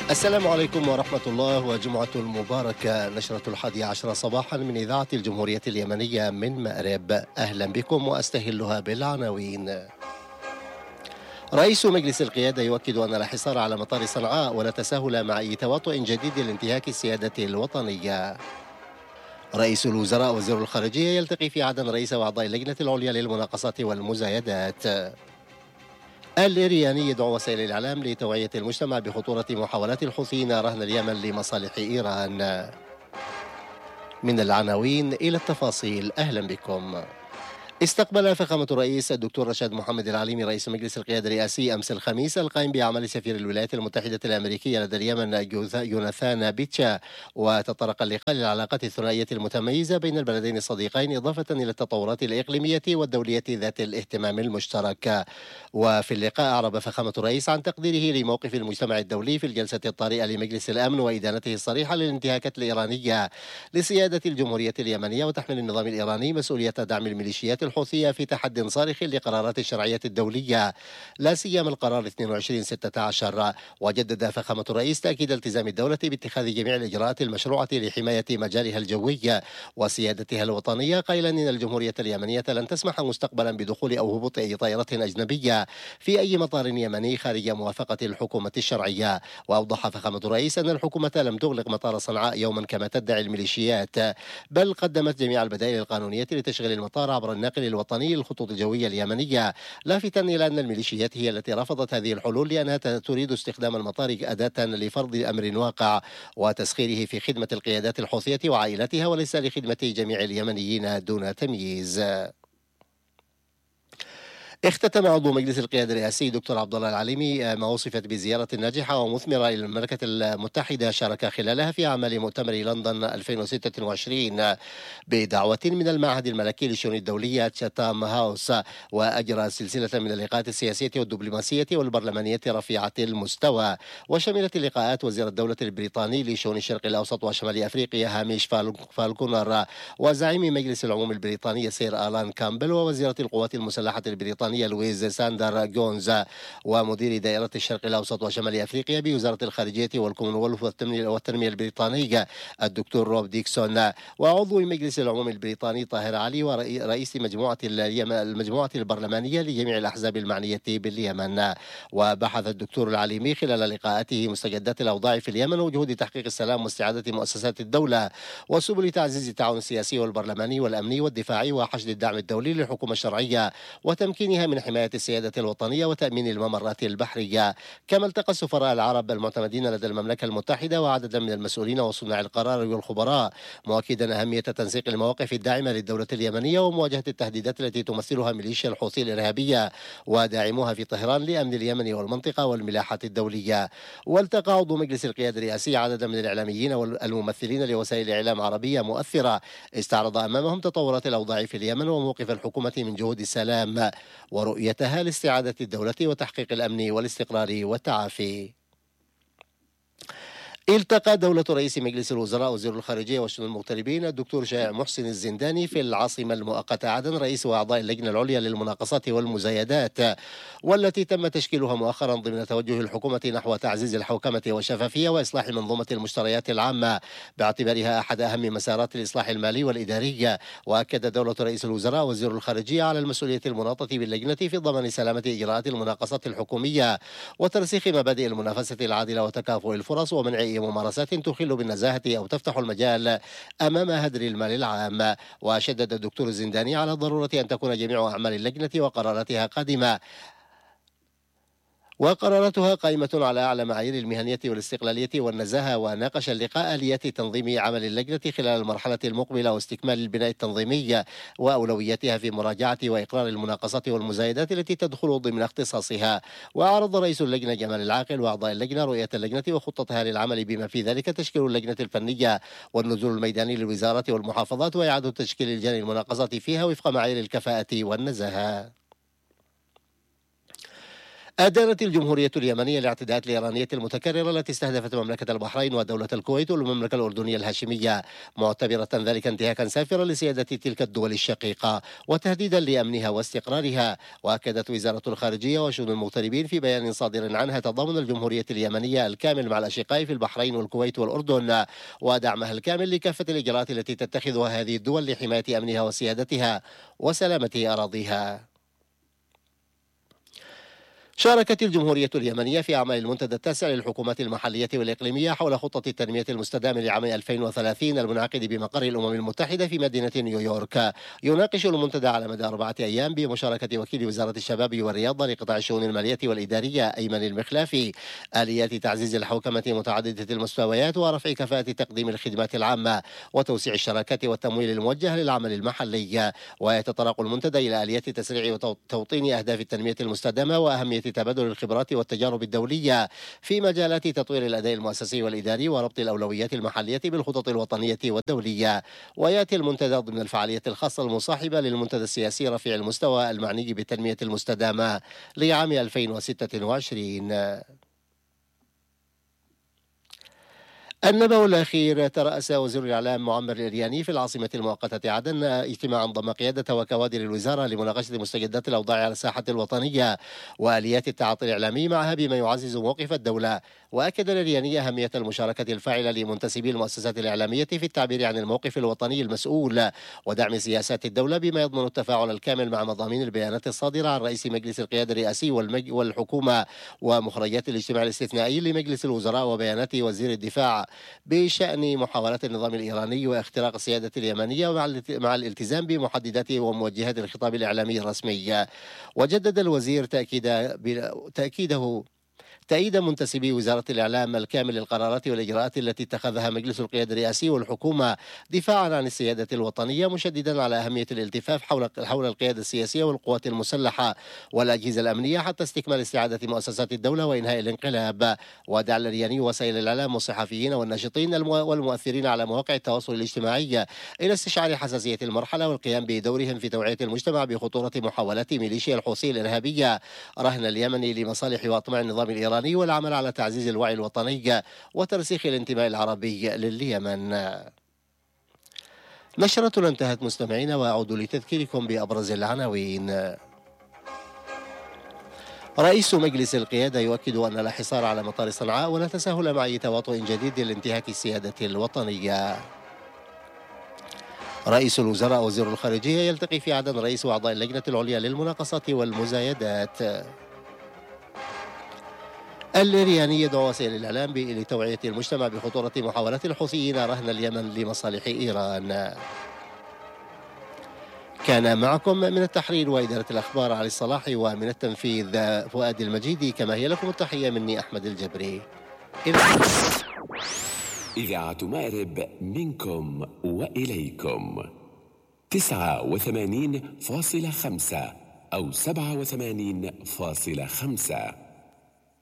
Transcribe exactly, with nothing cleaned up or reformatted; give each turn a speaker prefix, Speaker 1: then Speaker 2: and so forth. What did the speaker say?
Speaker 1: السلام عليكم ورحمة الله وجمعة مباركة. نشرة الحادية عشر صباحا من إذاعة الجمهورية اليمنية من مأرب، أهلا بكم وأستهلها بالعناوين. رئيس مجلس القيادة يؤكد أن الحصار على مطار صنعاء ولا تساهل مع أي تواطؤ جديد لانتهاك السيادة الوطنية. رئيس الوزراء وزير الخارجية يلتقي في عدن رئيس وأعضاء اللجنة العليا للمناقصات والمزايدات. الإيراني يدعو وسائل الإعلام لتوعية المجتمع بخطورة محاولات الحوثيين رهن اليمن لمصالح إيران. من العناوين إلى التفاصيل، أهلا بكم. استقبل فخامة الرئيس الدكتور رشاد محمد العليمي رئيس مجلس القيادة الرئاسي أمس الخميس القائم بأعمال سفير الولايات المتحدة الأمريكية لدى اليمن يوناثان بيتشا، وتطرق اللقاء للعلاقات الثنائية المتميزة بين البلدين الصديقين إضافة إلى التطورات الإقليمية والدولية ذات الاهتمام المشترك. وفي اللقاء أعرب فخامة الرئيس عن تقديره لموقف المجتمع الدولي في الجلسة الطارئة لمجلس الأمن وإدانته الصريحة للانتهاكات الإيرانية لسيادة الجمهورية اليمنية، وتحمل النظام الإيراني مسؤولية دعم الميليشيات الحوثية في تحد صارخ لقرارات الشرعية الدولية لا سيما القرار اثنين وعشرين ستة عشر. وجدد فخامة الرئيس تأكيد التزام الدولة باتخاذ جميع الإجراءات المشروعة لحماية مجارها الجوي وسيادتها الوطنية، قائلا إن الجمهورية اليمنية لن تسمح مستقبلا بدخول أو هبوط أي طائرة أجنبية في أي مطار يمني خارج موافقة الحكومة الشرعية. وأوضح فخامة الرئيس أن الحكومة لم تغلق مطار صنعاء يوما كما تدعي الميليشيات، بل قدمت جميع البدائل القانونية لتشغيل المطار عبر الناقل الوطني للخطوط الجوية اليمنية، لافتا إلى أن الميليشيات هي التي رفضت هذه الحلول لأنها تريد استخدام المطار أداة لفرض أمر واقع وتسخيره في خدمة القيادات الحوثية وعائلتها وليس لخدمة جميع اليمنيين دون تمييز. اختتم عضو مجلس القيادة الرئاسي دكتور عبد الله العليمي ما وصفت بزيارة ناجحة ومثمرة إلى المملكة المتحدة شارك خلالها في أعمال مؤتمر لندن ألفين وستة وعشرين بدعوة من المعهد الملكي للشؤون الدولية تشاتام هاوس، وأجرى سلسلة من اللقاءات السياسية والدبلوماسية والبرلمانية رفيعة المستوى، وشملت اللقاءات وزير الدولة البريطاني لشؤون الشرق الأوسط وشمال أفريقيا هاميش فالكونر، وزعيم مجلس العموم البريطاني سير آلان كامبل، ووزيرة القوات المسلحة البريطانية لويز ساندر جونز، ومدير دائرة الشرق الأوسط وشمال أفريقيا بوزارة الخارجية والكومنولث والتنمية البريطانية الدكتور روب ديكسون، وعضو مجلس العموم البريطاني طاهر علي، ورئيس مجموعة المجموعة البرلمانية لجميع الأحزاب المعنية باليمن. وبحث الدكتور العليمي خلال لقاءاته مستجدات الأوضاع في اليمن وجهود تحقيق السلام واستعادة مؤسسات الدولة وسبل تعزيز التعاون السياسي والبرلماني والأمني والدفاعي وحشد الدعم الدولي للحكومة الشرعية وتمكينها من حماية السيادة الوطنية وتأمين الممرات البحرية. كما التقى السفراء العرب المعتمدين لدى المملكة المتحدة وعددا من المسؤولين وصناع القرار والخبراء، مؤكدا أهمية تنسيق المواقف الداعمة للدولة اليمنية ومواجهة التهديدات التي تمثلها ميليشيا الحوثي الإرهابية وداعموها في طهران لأمن اليمن والمنطقة والملاحة الدولية. والتقى عضو مجلس القيادة الرئاسي عددا من الإعلاميين والممثلين لوسائل إعلام عربية مؤثرة استعرض أمامهم تطورات الأوضاع في اليمن وموقف الحكومة من جهود السلام ورؤيتها لاستعادة الدولة وتحقيق الأمن والاستقرار والتعافي. التقى دولة رئيس مجلس الوزراء وزير الخارجية والشؤون المغتربين الدكتور شائع محسن الزنداني في العاصمة المؤقتة عدن رئيس وأعضاء اللجنة العليا للمناقصات والمزايدات، والتي تم تشكيلها مؤخرا ضمن توجه الحكومة نحو تعزيز الحوكمة والشفافية وإصلاح منظومة المشتريات العامة باعتبارها أحد أهم مسارات الإصلاح المالي والإداري. وأكد دولة رئيس الوزراء وزير الخارجية على المسؤولية المناطة باللجنة في ضمان سلامة إجراءات المناقصات الحكومية وترسيخ مبادئ المنافسة العادلة وتكافؤ الفرص ومنع ممارسات تخل بالنزاهة أو تفتح المجال أمام هدر المال العام. وشدد الدكتور الزنداني على ضرورة أن تكون جميع أعمال اللجنة وقراراتها قادمة وقراراتها قائمة على أعلى معايير المهنية والاستقلالية والنزاهة. وناقش اللقاء آليات تنظيم عمل اللجنة خلال المرحلة المقبلة واستكمال البناء التنظيمي وأولوياتها في مراجعة وإقرار المناقصات والمزايدات التي تدخل ضمن اختصاصها. وعرض رئيس اللجنة جمال العاقل وأعضاء اللجنة رؤية اللجنة وخطتها للعمل بما في ذلك تشكيل اللجنة الفنية والنزول الميداني للوزارة والمحافظات وإعادة تشكيل لجان المناقصات فيها وفق معايير الكفاءة والنزاهة. أدانت الجمهورية اليمنية الاعتداءات الإيرانية المتكررة التي استهدفت مملكة البحرين ودولة الكويت والمملكة الأردنية الهاشمية، معتبرة ذلك انتهاكا سافرا لسيادة تلك الدول الشقيقة وتهديدا لأمنها واستقرارها. وأكدت وزارة الخارجية وشؤون المغتربين في بيان صادر عنها تضامن الجمهورية اليمنية الكامل مع الأشقاء في البحرين والكويت والأردن، ودعمها الكامل لكافة الإجراءات التي تتخذها هذه الدول لحماية أمنها وسيادتها وسلامة أراضيها. شاركت الجمهورية اليمنية في أعمال المنتدى التاسع للحكومات المحلية والإقليمية حول خطة التنمية المستدامة لعام ألفين وثلاثين المنعقد بمقر الأمم المتحدة في مدينة نيويورك. يناقش المنتدى على مدى أربعة أيام بمشاركة وكيل وزارة الشباب والرياضة لقطاع الشؤون المالية والإدارية أيمن المخلافي آليات تعزيز الحوكمة متعددة المستويات ورفع كفاءة تقديم الخدمات العامة وتوسيع الشراكات والتمويل الموجه للعمل المحلي. ويتطرق المنتدى إلى آليات تسريع وتوطين أهداف التنمية المستدامة وأهمية تبادل الخبرات والتجارب الدولية في مجالات تطوير الأداء المؤسسي والإداري وربط الأولويات المحلية بالخطط الوطنية والدولية. ويأتي المنتدى ضمن الفعالية الخاصة المصاحبة للمنتدى السياسي رفيع المستوى المعني بالتنمية المستدامة لعام ألفين وستة وعشرين. النبأ الأخير: ترأس وزير الإعلام معمر الإرياني في العاصمة المؤقتة عدن اجتماعا ضم قيادة وكوادر الوزارة لمناقشة مستجدات الأوضاع على الساحة الوطنية وآليات التعاطي الإعلامي معها بما يعزز موقف الدولة. وأكد الإرياني أهمية المشاركة الفاعلة لمنتسبي المؤسسات الإعلامية في التعبير عن الموقف الوطني المسؤول ودعم سياسات الدولة بما يضمن التفاعل الكامل مع مضامين البيانات الصادرة عن رئيس مجلس القيادة الرئاسي والحكومة ومخرجات الاجتماع الاستثنائي لمجلس الوزراء وبيانات وزير الدفاع بشأن محاولات النظام الإيراني واختراق السيادة اليمنية مع الالتزام بمحددات وموجهات الخطاب الإعلامي الرسمي. وجدد الوزير تأكيد تأكيده تأييد منتسبي وزارة الإعلام الكامل للقرارات والإجراءات التي اتخذها مجلس القيادة الرئاسي والحكومة دفاعا عن السيادة الوطنية، مشددا على أهمية الالتفاف حول حول القيادة السياسية والقوات المسلحة والأجهزة الأمنية حتى استكمال استعادة مؤسسات الدولة وإنهاء الانقلاب. ودعا الإرياني وسائل الإعلام والصحفيين والناشطين والمؤثرين على مواقع التواصل الاجتماعي إلى استشعار حساسية المرحلة والقيام بدورهم في توعية المجتمع بخطورة محاولات ميليشيا الحوثي الإرهابية رهن اليمن لمصالح وأطماع النظام الإيراني والعمل على تعزيز الوعي الوطني وترسيخ الانتماء العربي لليمن. نشرتنا انتهت مستمعين، وأعود لتذكيركم بأبرز العناوين. رئيس مجلس القيادة يؤكد أن لا حصار على مطار صنعاء ولا تساهل مع أي تواطؤ جديد لانتهاك السيادة الوطنية. رئيس الوزراء وزير الخارجية يلتقي في عدن رئيس وأعضاء اللجنة العليا للمناقصات والمزايدات. الإرياني يدعو وسائل الإعلام لتوعية المجتمع بخطورة محاولات الحوثيين رهن اليمن لمصالح إيران. كان معكم من التحرير وإدارة الأخبار علي الصلاح، ومن التنفيذ فؤاد المجيدي. كما هي لكم التحية مني أحمد الجبري.
Speaker 2: إذاعة مأرب منكم وإليكم تسعة وثمانين فاصلة خمسة أو سبعة وثمانين فاصلة خمسة.